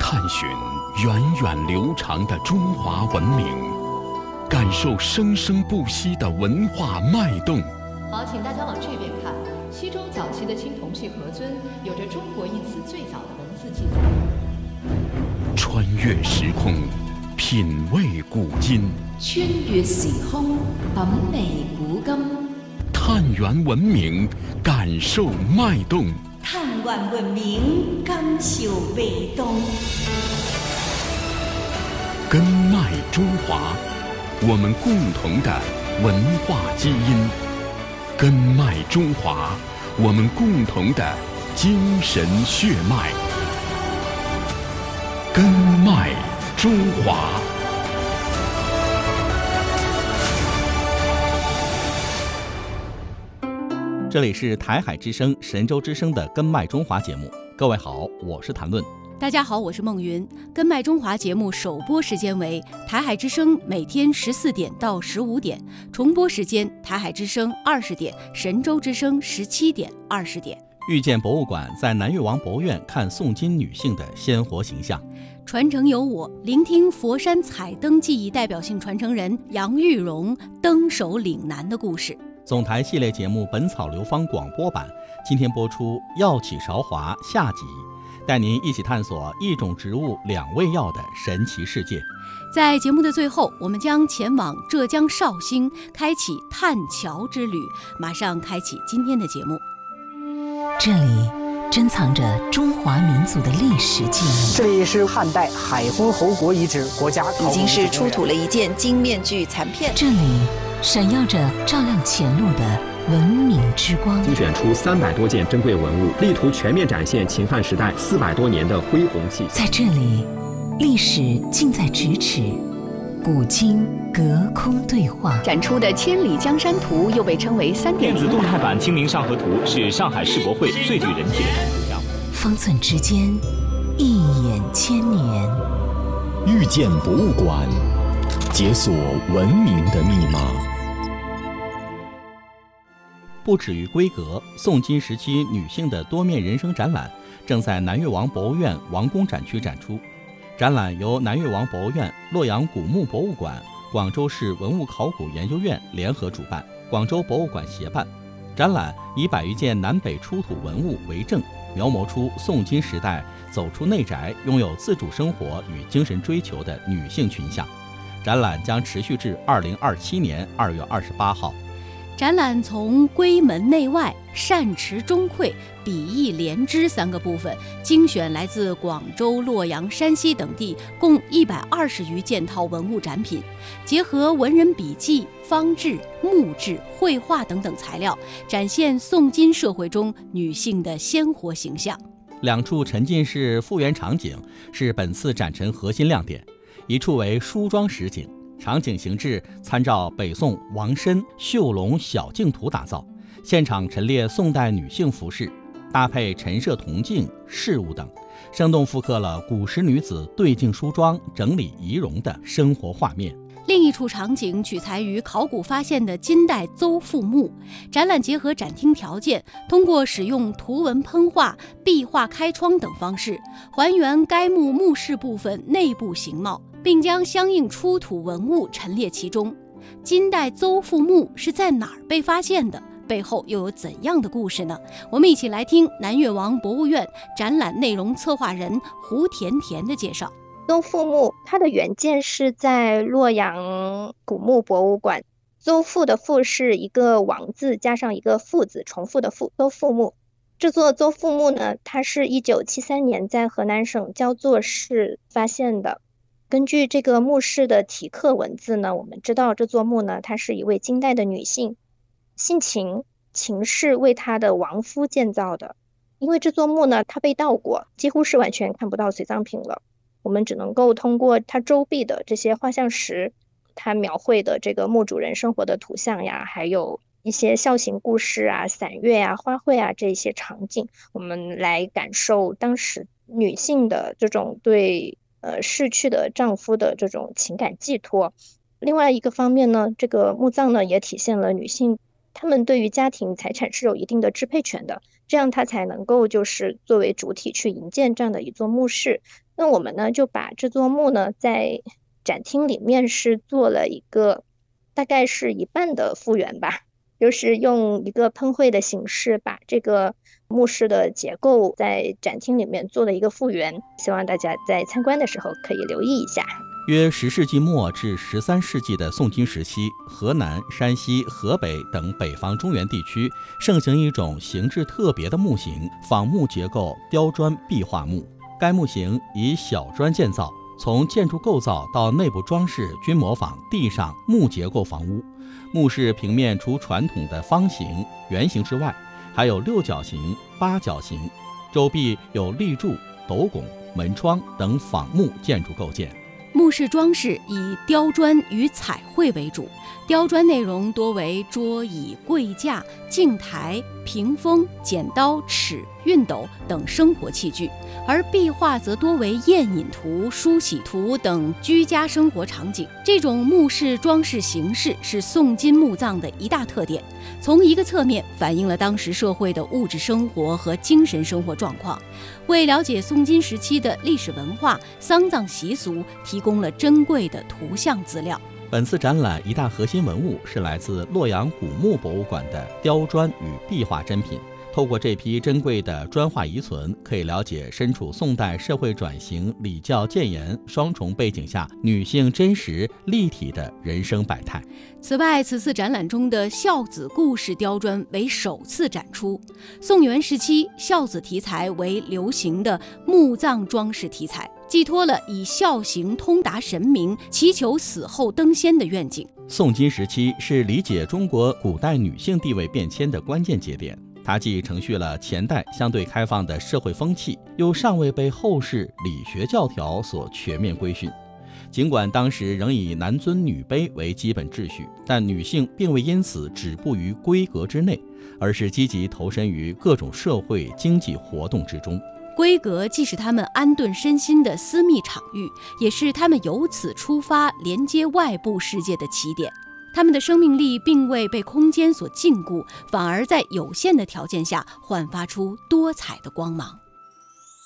探寻源远流长的中华文明，感受生生不息的文化脉动。 好，请大家往这边看。西周早期的青铜器盒尊有着“中国”一词最早的文字记载。 穿越时空，品味古今。 穿越时空，品味古今。 探源文明，感受脉动。 探源文明，感受脉动。 根脉中华，我们共同的文化基因。根脉中华，我们共同的精神血脉。根脉中华。 这里是台海之声、神州之声的根脉中华节目。各位好，我是谭论。 大家好，我是孟云。根脉中华节目首播时间为台海之声每天14点到15点，重播时间台海之声20点，神州之声17点、20点。 遇见博物馆在南越王博物院看宋金女性的鲜活形象。 传承有我，聆听佛山彩灯技艺代表性传承人杨玉荣登手岭南的故事。 总台系列节目《本草流芳》广播版今天播出药企韶华下集，带您一起探索一种植物2味药的神奇世界。 在节目的最后，我们将前往浙江绍兴，开启探桥之旅。马上开启今天的节目。 这里珍藏着中华民族的历史记忆。 这里是汉代海昏侯国遗址国家考古已经是出土了一件金面具残片。 这里闪耀着照亮前路的文明之光， 精选出300多件珍贵文物，力图全面展现秦汉时代400多年的恢弘气象。 在这里，历史近在咫尺，古今隔空对话。 展出的千里江山图又被称为3.0 电子动态版《清明上河图》是上海世博会最具人气的图像。 方寸之间，一眼千年。 遇见博物馆，解锁文明的密码。 不止于规格，宋金时期女性的多面人生展览正在南越王博物院王宫展区展出。展览由南越王博物院、洛阳古墓博物馆、广州市文物考古研究院联合主办，广州博物馆协办。展览以100余件南北出土文物为证，描摹出宋金时代走出内宅、拥有自主生活与精神追求的女性群像。展览将持续至2027年2月28号。 展览从闺门内外、善持中馈、比翼连枝3个部分，精选来自广州、洛阳、山西等地共120余件套文物展品，结合文人笔记、方志、木质、绘画等等材料，展现宋金社会中女性的鲜活形象。 2处沉浸式复原场景是本次展陈核心亮点，一处为梳妆实景，场景形制参照北宋王申《绣龙小镜图》打造，现场陈列宋代女性服饰，搭配陈设铜镜、饰物等，生动复刻了古时女子对镜梳妆、整理仪容的生活画面。 另一处场景取材于考古发现的金代邹妇墓，展览结合展厅条件，通过使用图文喷画、壁画开窗等方式，还原该墓墓室部分内部形貌，并将相应出土文物陈列其中。金代邹妇墓是在哪儿被发现的？背后又有怎样的故事呢？我们一起来听南越王博物院展览内容策划人胡甜甜的介绍。 邹妇墓它的原件是在洛阳古墓博物馆，邹妇的妇是一个王字加上一个复字，重复的复，邹妇墓。这座邹妇墓呢，它是1973年在河南省焦作市发现的。根据这个墓室的题刻文字呢，我们知道这座墓呢，她是一位金代的女性，姓秦，秦氏为她的亡夫建造的。因为这座墓呢，它被盗过，几乎是完全看不到随葬品了。我们只能够通过它周壁的这些画像石，它描绘的这个墓主人生活的图像呀，还有一些孝行故事啊、散乐啊、花卉啊这些场景，我们来感受当时女性的这种对逝去的丈夫的这种情感寄托。另外一个方面呢，这个墓葬呢也体现了女性她们对于家庭财产是有一定的支配权的，这样她才能够就是作为主体去营建这样的一座墓室。 那我们呢就把这座墓呢在展厅里面是做了一个大概是一半的复原吧，就是用一个喷绘的形式把这个墓室的结构在展厅里面做了一个复原，希望大家在参观的时候可以留意一下。 约10世纪末至13世纪的宋金时期，河南、山西、河北等北方中原地区盛行一种形制特别的木型仿木结构雕砖壁画墓。该木型以小砖建造，从建筑构造到内部装饰均模仿地上木结构房屋。墓室平面除传统的方形、圆形之外，还有六角形、八角形，周壁有立柱、斗拱、门窗等仿木建筑构件。 墓室装饰以雕砖与彩绘为主，雕砖内容多为桌椅、柜架、镜台、屏风、剪刀、尺、熨斗等生活器具，而壁画则多为宴饮图、梳洗图等居家生活场景。这种墓室装饰形式是宋金墓葬的一大特点，从一个侧面反映了当时社会的物质生活和精神生活状况，为了解宋金时期的历史文化、丧葬习俗提供了珍贵的图像资料。 本次展览一大核心文物是来自洛阳古墓博物馆的雕砖与壁画珍品。透过这批珍贵的砖画遗存，可以了解身处宋代社会转型、礼教渐严双重背景下女性真实立体的人生百态。 此外，此次展览中的孝子故事雕砖为首次展出。宋元时期，孝子题材为流行的墓葬装饰题材，寄托了以孝行通达神明、祈求死后登仙的愿景。 宋金时期是理解中国古代女性地位变迁的关键节点。它既承续了前代相对开放的社会风气，又尚未被后世理学教条所全面规训。尽管当时仍以男尊女卑为基本秩序，但女性并未因此止步于闺阁之内，而是积极投身于各种社会经济活动之中。 闺阁既是他们安顿身心的私密场域，也是他们由此出发连接外部世界的起点。他们的生命力并未被空间所禁锢，反而在有限的条件下焕发出多彩的光芒。